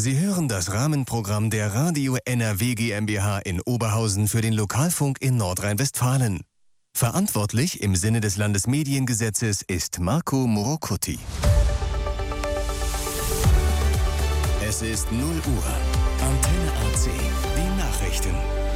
Sie hören das Rahmenprogramm der Radio NRW GmbH in Oberhausen für den Lokalfunk in Nordrhein-Westfalen. Verantwortlich im Sinne des Landesmediengesetzes ist Marco Morocuti. Es ist 0 Uhr. Antenne AC. Die Nachrichten.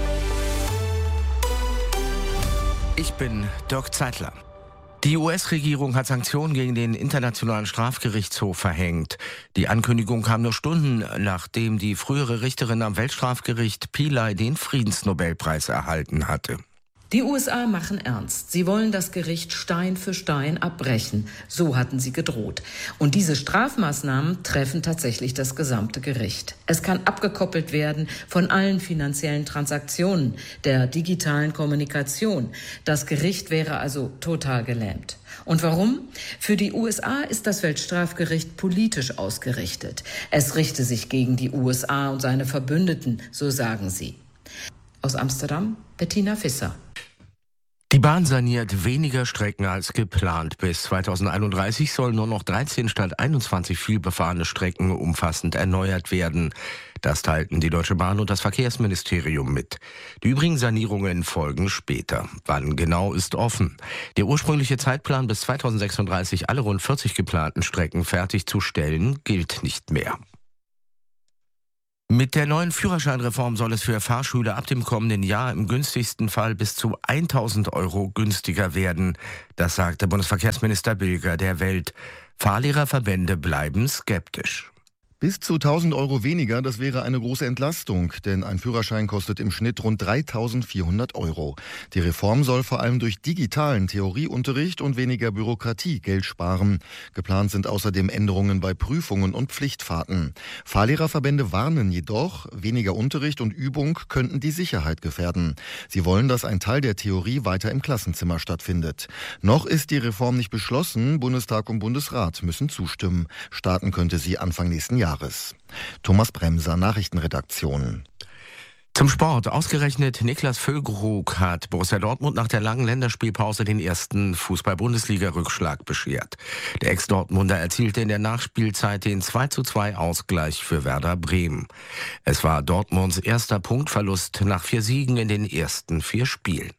Ich bin Dirk Zeitler. Die US-Regierung hat Sanktionen gegen den Internationalen Strafgerichtshof verhängt. Die Ankündigung kam nur Stunden, nachdem die frühere Richterin am Weltstrafgericht Pillay den Friedensnobelpreis erhalten hatte. Die USA machen ernst. Sie wollen das Gericht Stein für Stein abbrechen. So hatten sie gedroht. Und diese Strafmaßnahmen treffen tatsächlich das gesamte Gericht. Es kann abgekoppelt werden von allen finanziellen Transaktionen, der digitalen Kommunikation. Das Gericht wäre also total gelähmt. Und warum? Für die USA ist das Weltstrafgericht politisch ausgerichtet. Es richte sich gegen die USA und seine Verbündeten, so sagen sie. Aus Amsterdam, Bettina Visser. Die Bahn saniert weniger Strecken als geplant. Bis 2031 sollen nur noch 13 statt 21 vielbefahrene Strecken umfassend erneuert werden. Das teilten die Deutsche Bahn und das Verkehrsministerium mit. Die übrigen Sanierungen folgen später. Wann genau ist offen. Der ursprüngliche Zeitplan, bis 2036 alle rund 40 geplanten Strecken fertigzustellen, gilt nicht mehr. Mit der neuen Führerscheinreform soll es für Fahrschüler ab dem kommenden Jahr im günstigsten Fall bis zu 1.000 € günstiger werden. Das sagte Bundesverkehrsminister Bilger der Welt. Fahrlehrerverbände bleiben skeptisch. Bis zu 1.000 € weniger, das wäre eine große Entlastung, denn ein Führerschein kostet im Schnitt rund 3.400 €. Die Reform soll vor allem durch digitalen Theorieunterricht und weniger Bürokratie Geld sparen. Geplant sind außerdem Änderungen bei Prüfungen und Pflichtfahrten. Fahrlehrerverbände warnen jedoch, weniger Unterricht und Übung könnten die Sicherheit gefährden. Sie wollen, dass ein Teil der Theorie weiter im Klassenzimmer stattfindet. Noch ist die Reform nicht beschlossen, Bundestag und Bundesrat müssen zustimmen. Starten könnte sie Anfang nächsten Jahres. Thomas Bremser, Nachrichtenredaktion. Zum Sport. Ausgerechnet Niklas Füllkrug hat Borussia Dortmund nach der langen Länderspielpause den ersten Fußball-Bundesliga-Rückschlag beschert. Der Ex-Dortmunder erzielte in der Nachspielzeit den 2:2 Ausgleich für Werder Bremen. Es war Dortmunds erster Punktverlust nach 4 Siegen in den ersten 4 Spielen.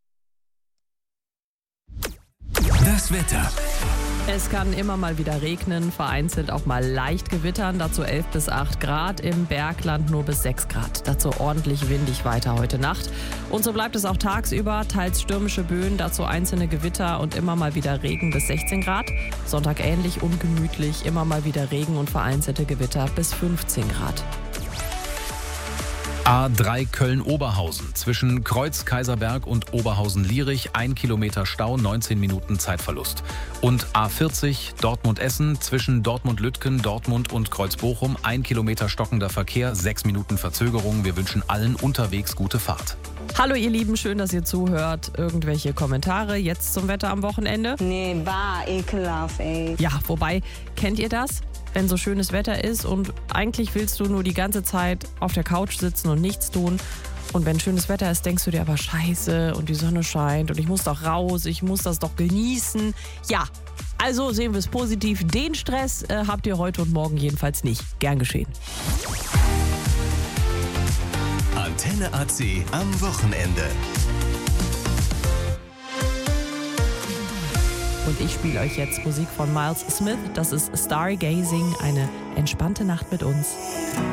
Das Wetter. Es kann immer mal wieder regnen, vereinzelt auch mal leicht gewittern, dazu 11 bis 8 Grad, im Bergland nur bis 6 Grad. Dazu ordentlich windig weiter heute Nacht. Und so bleibt es auch tagsüber, teils stürmische Böen, dazu einzelne Gewitter und immer mal wieder Regen bis 16 Grad. Sonntag ähnlich ungemütlich, immer mal wieder Regen und vereinzelte Gewitter bis 15 Grad. A3 Köln-Oberhausen. Zwischen Kreuz-Kaiserberg und Oberhausen-Lierich 1 Kilometer Stau, 19 Minuten Zeitverlust. Und A40 Dortmund-Essen. Zwischen Dortmund-Lütken, Dortmund und Kreuz-Bochum 1 Kilometer stockender Verkehr, 6 Minuten Verzögerung. Wir wünschen allen unterwegs gute Fahrt. Hallo ihr Lieben, schön, dass ihr zuhört. Irgendwelche Kommentare jetzt zum Wetter am Wochenende? Nee, war ekelhaft, ey. Ja, wobei, kennt ihr das? Wenn so schönes Wetter ist und eigentlich willst du nur die ganze Zeit auf der Couch sitzen und nichts tun. Und wenn schönes Wetter ist, denkst du dir aber scheiße und die Sonne scheint und ich muss doch raus, ich muss das doch genießen. Ja, also sehen wir es positiv. Den Stress habt ihr heute und morgen jedenfalls nicht. Gern geschehen. Antenne AC am Wochenende. Und ich spiele euch jetzt Musik von Miles Smith. Das ist Stargazing, eine entspannte Nacht mit uns.